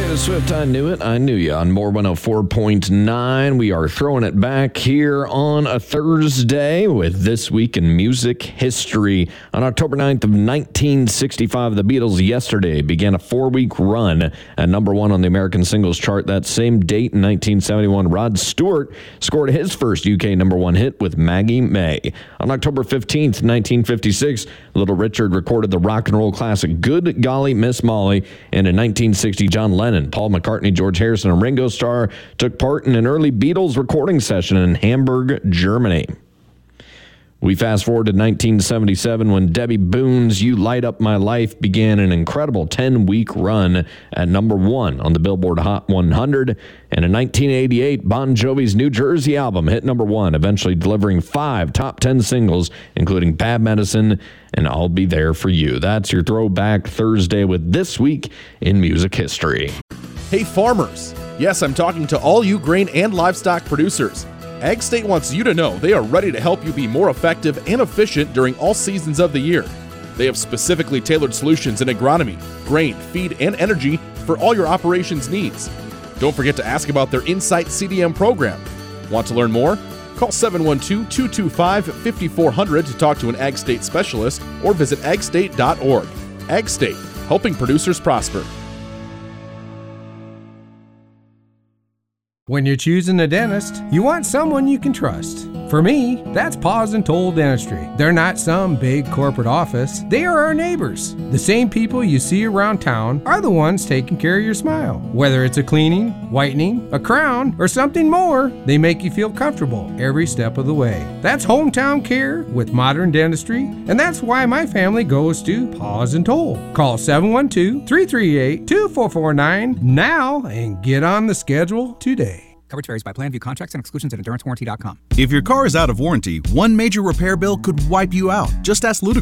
Taylor Swift, I Knew It, I Knew Ya on More 104.9. We are throwing it back here on a Thursday with This Week in Music History. On October 9th of 1965, the Beatles yesterday began a 4-week run at number one on the American singles chart. That same date in 1971, Rod Stewart scored his first UK number one hit with Maggie May. On October 15th, 1956, Little Richard recorded the rock and roll classic Good Golly Miss Molly, and in 1960, John Lennon, Paul McCartney, George Harrison, and Ringo Starr took part in an early Beatles recording session in Hamburg, Germany. We fast forward to 1977 when Debbie Boone's You Light Up My Life began an incredible 10-week run at number one on the Billboard Hot 100. And in 1988, Bon Jovi's New Jersey album hit number one, eventually delivering 5 top 10 singles, including Bad Medicine and I'll Be There For You. That's your Throwback Thursday with This Week in Music History. Hey farmers! Yes, I'm talking to all you grain and livestock producers. Ag State wants you to know they are ready to help you be more effective and efficient during all seasons of the year. They have specifically tailored solutions in agronomy, grain, feed, and energy for all your operations needs. Don't forget to ask about their Insight CDM program. Want to learn more? Call 712-225-5400 to talk to an Ag State specialist or visit agstate.org. Ag State, helping producers prosper. When you're choosing a dentist, you want someone you can trust. For me, that's Paws and Toll Dentistry. They're not some big corporate office. They are our neighbors. The same people you see around town are the ones taking care of your smile. Whether it's a cleaning, whitening, a crown, or something more, they make you feel comfortable every step of the way. That's hometown care with modern dentistry, and that's why my family goes to Paws and Toll. Call 712-338-2449 now and get on the schedule today. Coverage varies by plan. View contracts and exclusions at EnduranceWarranty.com. If your car is out of warranty, one major repair bill could wipe you out. Just ask Ludacris.